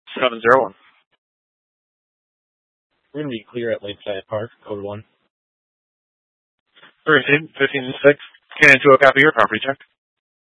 701. We're going to be clear at Lakeside Park, code 1. Received, 15-6. Can into a copy of your property check.